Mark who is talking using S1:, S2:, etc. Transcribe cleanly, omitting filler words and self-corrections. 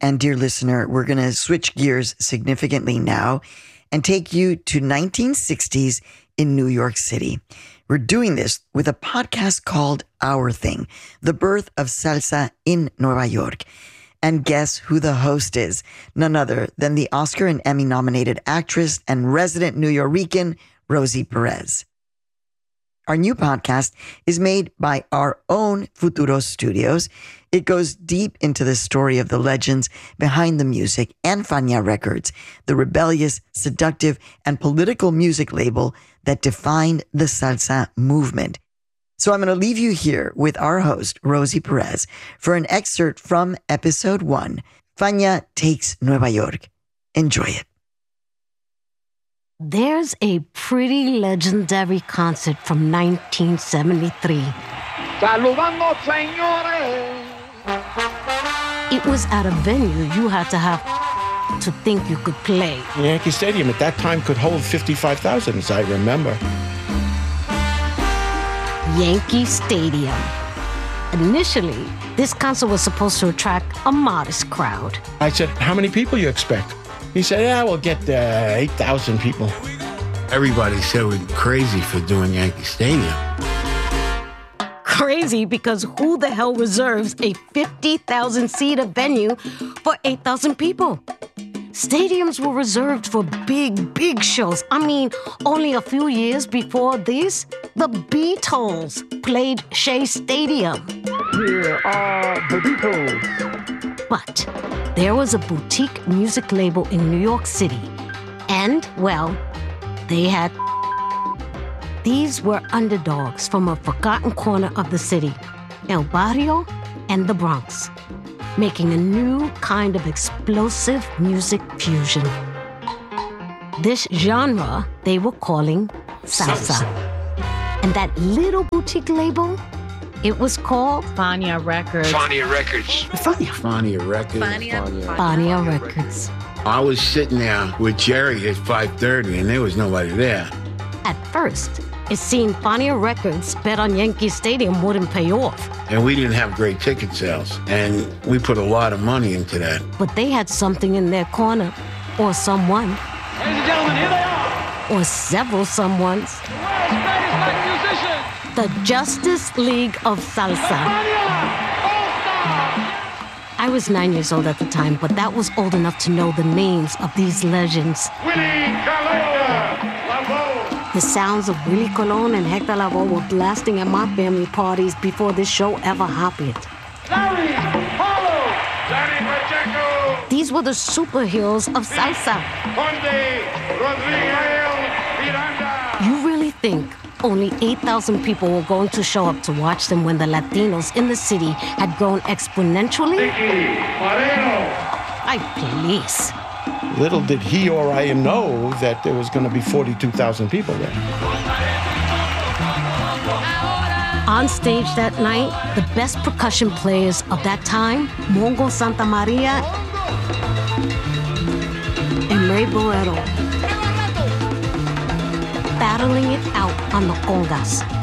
S1: And dear listener, we're going to switch gears significantly now and take you to 1960s in New York City. We're doing this with a podcast called Our Thing, the birth of salsa in Nueva York. And guess who the host is? None other than the Oscar and Emmy nominated actress and resident Nuyorican, Rosie Perez. Our new podcast is made by our own Futuro Studios. It goes deep into the story of the legends behind the music and Fania Records, the rebellious, seductive, and political music label that defined the salsa movement. So I'm going to leave you here with our host, Rosie Perez, for an excerpt from episode 1, Fania Takes Nueva York. Enjoy it.
S2: There's a pretty legendary concert from 1973.
S3: Saludando, señores.
S2: It was at a venue you had to have to think you could play.
S4: Yankee Stadium at that time could hold 55,000, as I remember.
S2: Yankee Stadium. Initially, this concert was supposed to attract a modest crowd.
S4: I said, how many people you expect? He said, yeah, we'll get 8,000 people.
S5: Everybody said we're crazy for doing Yankee Stadium.
S2: Crazy because who the hell reserves a 50,000-seater venue for 8,000 people? Stadiums were reserved for big shows. I mean, only a few years before this, the Beatles played Shea Stadium.
S3: Here are the Beatles.
S2: But there was a boutique music label in New York City. And, well, they had... These were underdogs from a forgotten corner of the city, El Barrio and the Bronx, making a new kind of explosive music fusion. This genre they were calling salsa. And that little boutique label, it was called
S6: Fania Records.
S5: Fania Records. Fania Records.
S2: Fania Records.
S5: I was sitting there with Jerry at 5:30 and there was nobody there.
S2: At first, it seemed Fania Records bet on Yankee Stadium wouldn't pay off.
S5: And we didn't have great ticket sales. And we put a lot of money into that.
S2: But they had something in their corner, or someone.
S3: Ladies and gentlemen, here they are.
S2: Or several someones.
S3: The world's greatest black musicians.
S2: The Justice League of Salsa.
S3: Fania, All-Star.
S2: I was 9 years old at the time, but that was old enough to know the names of these legends.
S3: Willie Colon, Lavoe.
S2: The sounds of Willie Colon and Hector Lavoe were blasting at my family parties before this show ever happened.
S3: Larry Harlow, Johnny Pacheco.
S2: These were the superheroes of salsa.
S3: Conde Rodriguez Miranda.
S2: You really think only 8,000 people were going to show up to watch them when the Latinos in the city had grown exponentially?
S3: Ricky Moreno.
S2: Ay, please.
S4: Little did he or I know that there was going to be 42,000 people there.
S2: On stage that night, the best percussion players of that time, Mongo Santa Maria and Ray Barretto, battling it out on the congas.